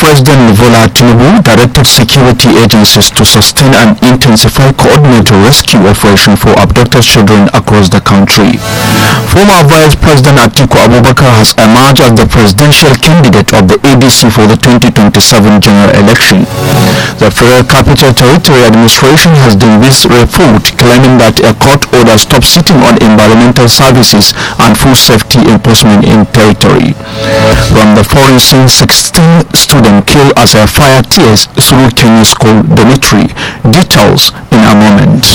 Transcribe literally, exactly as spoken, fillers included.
President Bola Tinubu directed security agencies to sustain and intensify coordinated rescue operation for abducted children across the country. Former Vice President Atiku Abubakar has emerged as the presidential candidate of the A D C for the twenty twenty-seven general election. The Federal Capital Territory Administration has done this report claiming that a court order stops sitting on environmental services and food safety enforcement in territory. From the foreign scene, sixteen students killed as a fire tears through Kenya school dormitory. Details in a moment.